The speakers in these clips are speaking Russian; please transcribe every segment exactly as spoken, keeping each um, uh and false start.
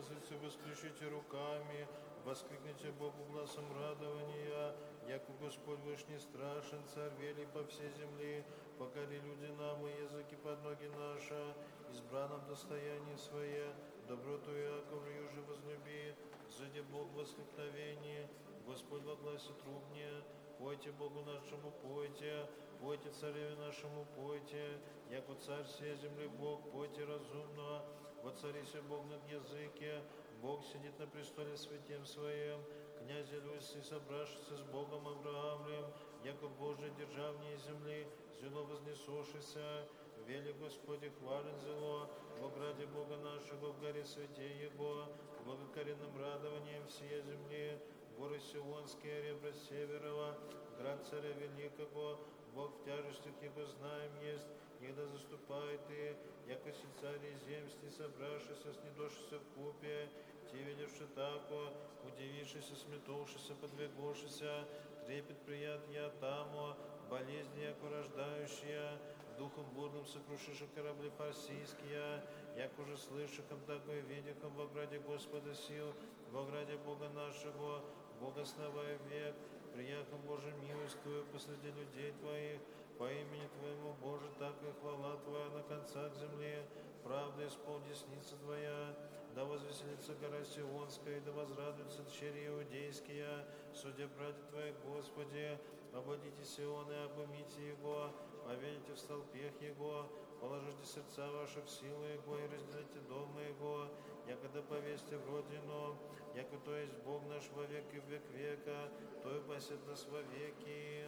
языцы воскличите руками, воскликните Богу гласом радования, яко Господь Вышний страшен, Царь велик по всей земле, покори люди нам и языки под ноги наша, избранном достоянии свое, доброту Иаков юже возлюби, взыди Бог воскликновение, Господь во гласе трубне, пойте Богу нашему, пойте, пойте Цареве нашему, пойте, яко Царь всей земли Бог, пойте разумно, воцарися Бог над языке, Бог сидит на престоле святем своем, князя Люси, собравшийся с Богом Авраамлем, яко Божий державнее земли, зело вознесошися, вели Господи, хвален зело, во граде Бога нашего, в горе святей Его, благокоренным радованием всей земли, горы Сионские, ребра Северова, град Царя Великого, Бог в тяжестях Его знаем есть, когда заступает и, яко си цари земсти, собравшися, снедошися в купе, те видевши тако, удивившися, сметовшися, подвигошися, трепет прият я тамо, болезни, яко рождающая, духом бурным сокрушивших корабли парсийские, як уже слышахом, такое видихом во граде Господа сил, во граде Бога нашего, Бога основая век, прияхом Божьим милостью посреди людей Твоих, по имени Твоему, Боже, так и хвала Твоя на концах земли, правда исполни десница Твоя, да возвеселится гора Сионская, да возрадуются дщери иудейские, судя братья Твои, Господи, ободите Сион и обымите Его, поведите в столпех Его, положите сердца ваши в силу Его и разделите дома Его, якогда повесьте в родину, яко то есть Бог наш во веки в век века, то и пасет нас во веки.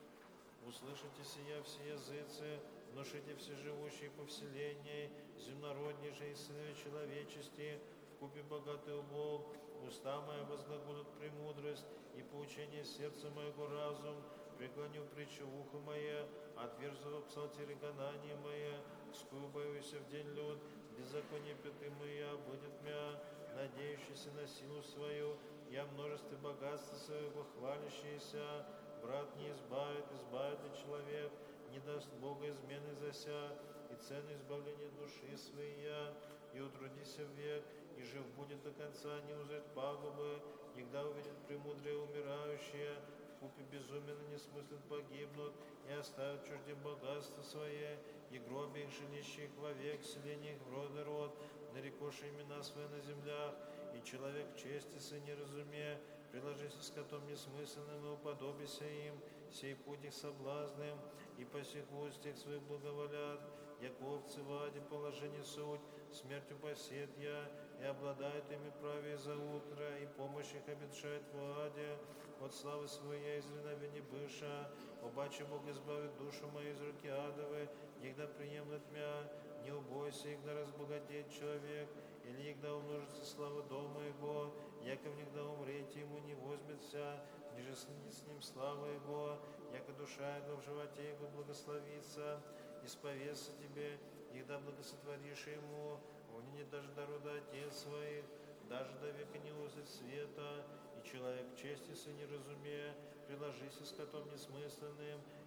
Услышите сия все языцы, внушите все живущие по вселенной, земнородней же и сынове человечести, вкупе богатый Бог, уста моя возглаголят премудрость, и поучение сердца моего разум, преклоню притчу ухо мое, отверзу в псалтире гонание мое, скую боюсь в день люд, беззаконие пяты моя будет мя, надеющийся на силу свою, я множестве богатства своего хвалящийся, брат не избавит, избавит ли человек, не даст Бога измены зася, и цену избавления души своей, и утрудися в век, и жив будет до конца, не узреть пагубы, когда увидит премудрые умирающие, вкупе безумен и несмыслен погибнут, и оставят чужде богатство свое, и гробе их жилища их вовек, селение их в род и род, нарекоши имена свои на землях, и человек в чести сын не разуме, приложися с котом несмысленным и уподобися им, сей путь их соблазным, и по сих устьях своих благоволят, яко овцы в аде положение суть, смертью посет я, и обладает ими праве за утро, и помощь их обетшает в аде, от славы своей изренове не быша, обаче Бог избавит душу мою из руки адовой, егда приемлет мя, не убойся, егда разбогатеет человек, или егда умножится слава дома его, яко в негда умрете ему не возьмется, ниже снидет с ним слава его, яко душа его в животе его благословится, исповестся тебе, егда благосотворишь ему, уни даже до рода отец своих, даже до века не узрит света, и человек в чести сын не разумея, приложися с котом несмысленным,